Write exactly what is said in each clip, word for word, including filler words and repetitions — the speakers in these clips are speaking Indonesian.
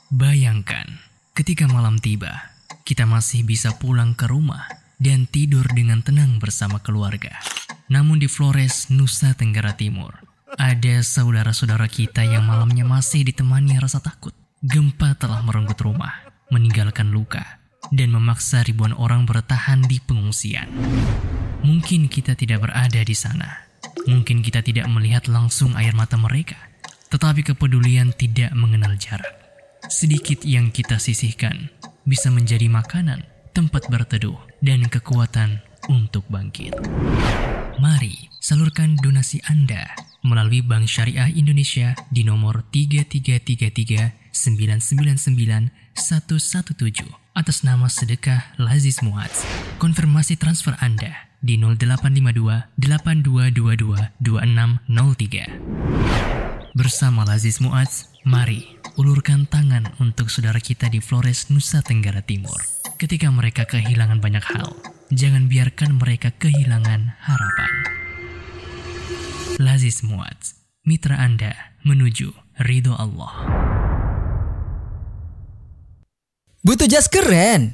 Bayangkan, ketika malam tiba, kita masih bisa pulang ke rumah dan tidur dengan tenang bersama keluarga. Namun di Flores, Nusa Tenggara Timur, ada saudara-saudara kita yang malamnya masih ditemani rasa takut. Gempa telah merenggut rumah, meninggalkan luka, dan memaksa ribuan orang bertahan di pengungsian. Mungkin kita tidak berada di sana. Mungkin kita tidak melihat langsung air mata mereka. Tetapi kepedulian tidak mengenal jarak. Sedikit yang kita sisihkan bisa menjadi makanan, tempat berteduh, dan kekuatan untuk bangkit. Mari salurkan donasi Anda melalui Bank Syariah Indonesia di nomor tiga tiga tiga tiga sembilan sembilan sembilan satu satu tujuh atas nama Sedekah Laziz Muadz. Konfirmasi transfer Anda di nol delapan lima dua delapan dua dua dua dua enam nol tiga. Bersama Laziz Muadz, mari ulurkan tangan untuk saudara kita di Flores, Nusa Tenggara Timur. Ketika mereka kehilangan banyak hal, jangan biarkan mereka kehilangan harapan. Laziz Muadz, mitra Anda menuju ridho Allah. Butuh jas keren?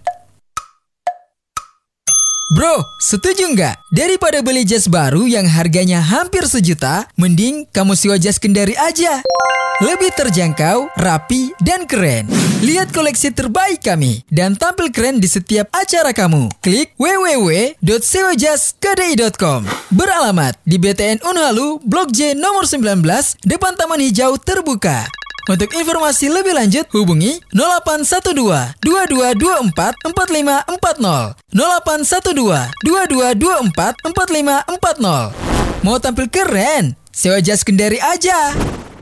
Bro, setuju nggak? Daripada beli jas baru yang harganya hampir sejuta, mending kamu sewa jas Kendari aja. Lebih terjangkau, rapi, dan keren. Lihat koleksi terbaik kami dan tampil keren di setiap acara kamu. Klik w w w dot sewa jas k d i dot com. Beralamat di B T N Unhalu, Blok J nomor sembilan belas, depan Taman Hijau Terbuka. Untuk informasi lebih lanjut, hubungi nol delapan satu dua dua dua dua empat empat lima empat nol, nol delapan satu dua dua dua dua empat empat lima empat nol. Mau tampil keren? Sewa jas Kendari aja.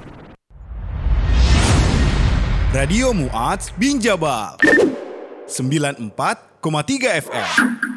Radio Muadz bin Jabal sembilan puluh empat koma tiga F M.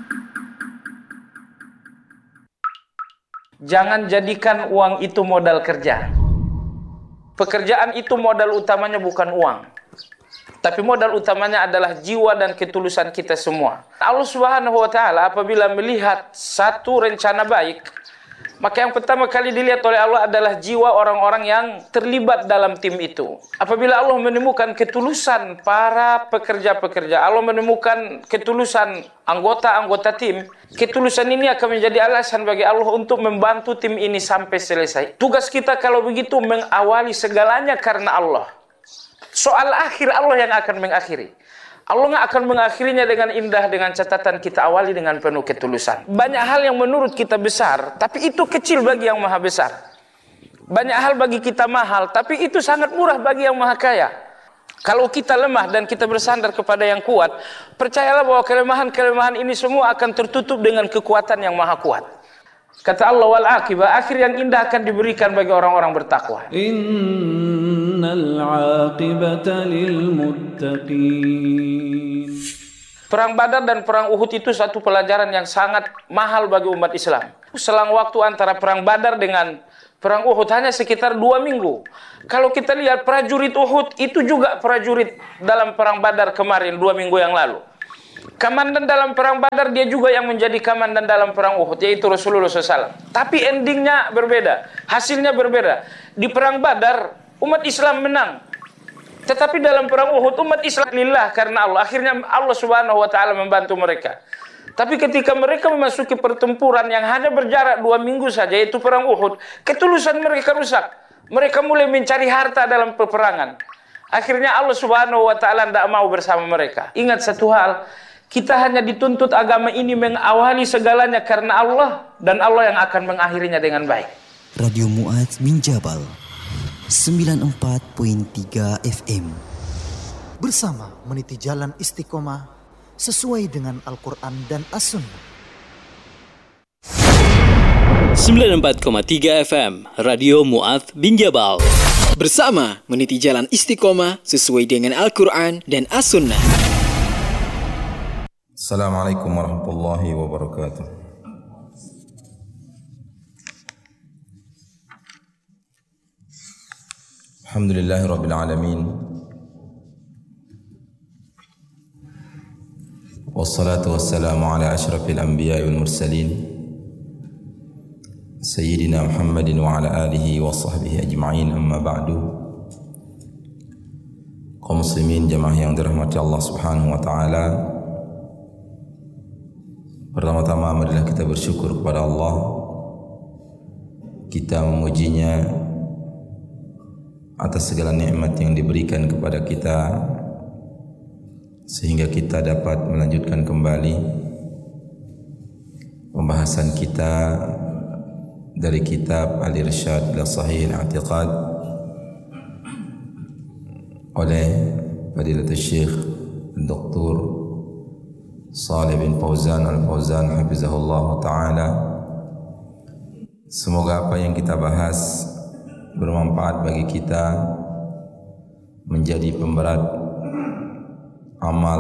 Jangan jadikan uang itu modal kerja. Pekerjaan itu modal utamanya bukan uang, tapi modal utamanya adalah jiwa dan ketulusan kita semua. Allah Subhanahu wa Ta'ala apabila melihat satu rencana baik, maka yang pertama kali dilihat oleh Allah adalah jiwa orang-orang yang terlibat dalam tim itu. Apabila Allah menemukan ketulusan para pekerja-pekerja, Allah menemukan ketulusan anggota-anggota tim, ketulusan ini akan menjadi alasan bagi Allah untuk membantu tim ini sampai selesai. Tugas kita kalau begitu mengawali segalanya karena Allah. Soal akhir Allah yang akan mengakhiri. Allah nggak akan mengakhirinya dengan indah, dengan catatan kita awali dengan penuh ketulusan. Banyak hal yang menurut kita besar, tapi itu kecil bagi yang maha besar. Banyak hal bagi kita mahal, tapi itu sangat murah bagi yang maha kaya. Kalau kita lemah dan kita bersandar kepada yang kuat, percayalah bahwa kelemahan-kelemahan ini semua akan tertutup dengan kekuatan yang maha kuat. Kata Allah, wal aqibah, akhir yang indah akan diberikan bagi orang-orang bertakwa. Innal aqibata lil muttaqin. Perang Badar dan perang Uhud itu satu pelajaran yang sangat mahal bagi umat Islam. Selang waktu antara perang Badar dengan perang Uhud hanya sekitar dua minggu. Kalau kita lihat prajurit Uhud itu juga prajurit dalam perang Badar kemarin dua minggu yang lalu. Komandan dalam perang Badar dia juga yang menjadi komandan dalam perang Uhud, yaitu Rasulullah shallallahu alaihi wasallam. Tapi endingnya berbeda, hasilnya berbeda. Di perang Badar umat Islam menang, tetapi dalam perang Uhud umat Islam lillah karena Allah. Akhirnya Allah Subhanahu wa Ta'ala membantu mereka. Tapi ketika mereka memasuki pertempuran yang hanya berjarak dua minggu saja, yaitu perang Uhud, ketulusan mereka rusak. Mereka mulai mencari harta dalam peperangan. Akhirnya Allah Subhanahu wa Ta'ala tidak mau bersama mereka. Ingat satu hal, kita hanya dituntut agama ini mengawali segalanya karena Allah, dan Allah yang akan mengakhirinya dengan baik. Radio Muadz bin Jabal sembilan puluh empat koma tiga F M. Bersama meniti jalan istiqomah sesuai dengan Al-Quran dan As-Sunnah. sembilan puluh empat koma tiga F M Radio Muadz bin Jabal. Bersama meniti jalan istiqomah sesuai dengan Al-Quran dan As-Sunnah. Assalamualaikum warahmatullahi wabarakatuh. Alhamdulillahi rabbil alamin. Wassalatu wassalamu ala asyrafil anbiya'i wal mursalin Sayyidina Muhammadin wa ala alihi wa sahbihi ajma'in, amma ba'du. kaum muslimin jamaah yang dirahmati Allah Subhanahu wa taala. Pertama-tama marilah kita bersyukur kepada Allah. Kita memujinya atas segala nikmat yang diberikan kepada kita sehingga kita dapat melanjutkan kembali pembahasan kita dari kitab Al-Irsyad ila Sahih Al-I'tiqad oleh Fadilatul Syekh Doktor Shalih bin Fauzan Al-Fauzan hafizahullah ta'ala. Semoga apa yang kita bahas bermanfaat bagi kita, menjadi pemberat amal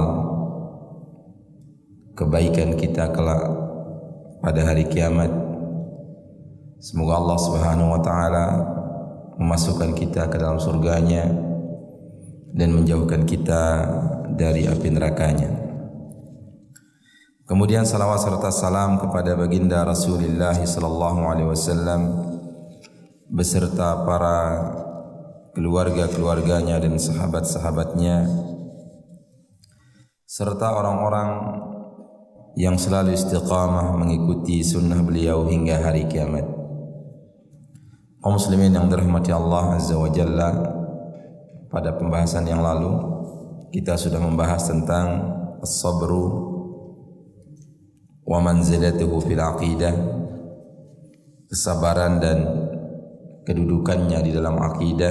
kebaikan kita kelak pada hari kiamat. Semoga Allah Subhanahu wa taala memasukkan kita ke dalam surganya dan menjauhkan kita dari api nerakanya. Kemudian salawat serta salam kepada baginda Rasulullah sallallahu alaihi wasallam beserta para keluarga-keluarganya dan sahabat-sahabatnya serta orang-orang yang selalu istiqamah mengikuti sunnah beliau hingga hari kiamat. Kaum muslimin yang dirahmati Allah Azza wa Jalla, pada pembahasan yang lalu kita sudah membahas tentang as-sabru wa manzilatuhu fil aqidah, kesabaran dan kedudukannya di dalam akidah,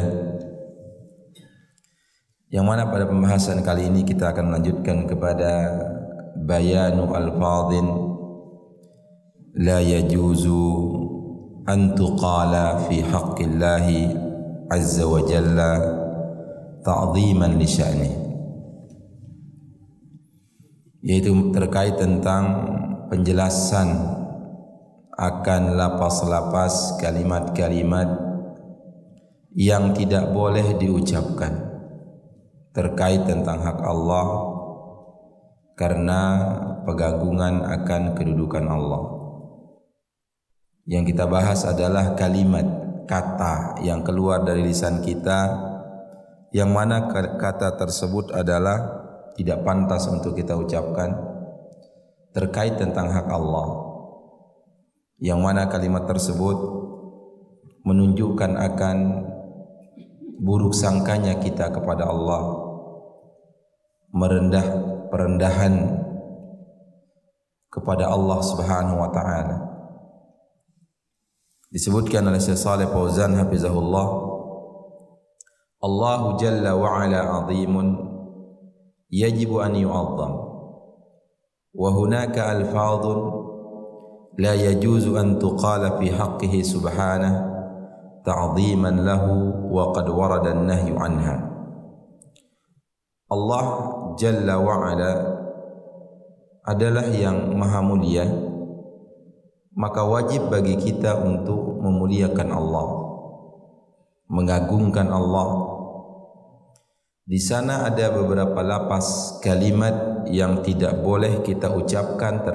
yang mana pada pembahasan kali ini kita akan melanjutkan kepada bayanu alfadhin la yajuzu an tuqala fi haqqillahi azza wa jalla ta'ziman li sya'ni, yaitu terkait tentang penjelasan akan lapas-lapas kalimat-kalimat yang tidak boleh diucapkan terkait tentang hak Allah karena pengagungan akan kedudukan Allah. Yang kita bahas adalah kalimat, kata yang keluar dari lisan kita, yang mana kata tersebut adalah tidak pantas untuk kita ucapkan terkait tentang hak Allah, yang mana kalimat tersebut menunjukkan akan buruk sangkanya kita kepada Allah, merendah perendahan kepada Allah Subhanahu wa taala. Disebutkan oleh Syekh Shalih Fauzan hafizahullah, Allahu Jalla wa Ala azimun yajibu an yu'azzam wa hunaka alfadhun la yajuzu an tuqala fi haqqihi subhanahu ta'ziman lahu wa qad warada an-nahyu anha. Allah Jalla wa Ala adalah yang maha mulia, maka wajib bagi kita untuk memuliakan Allah, mengagungkan Allah. Di sana ada beberapa lapas kalimat yang tidak boleh kita ucapkan